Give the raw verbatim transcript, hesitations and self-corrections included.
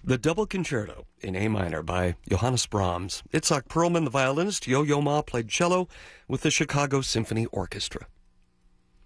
The Double Concerto in A minor by Johannes Brahms. Itzhak Perlman, the violinist, Yo-Yo Ma played cello with the Chicago Symphony Orchestra.